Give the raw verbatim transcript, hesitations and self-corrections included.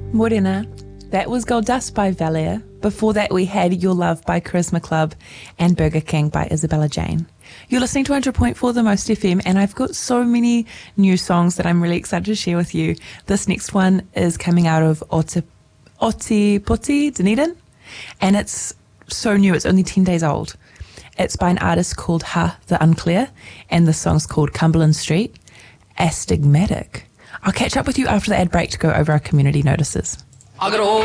Morena. That was Gold Dust by Valia. Before that, we had Your Love by Charisma Club and Burger King by Isabella Jane. You're listening to one hundred point four The Most F M, and I've got so many new songs that I'm really excited to share with you. This next one is coming out of Oti, Ōtepoti, Dunedin, and it's so new. It's only ten days old. It's by an artist called Ha The Unclear, and the song's called Cumberland Street, Astigmatic. I'll catch up with you after the ad break to go over our community notices. I got all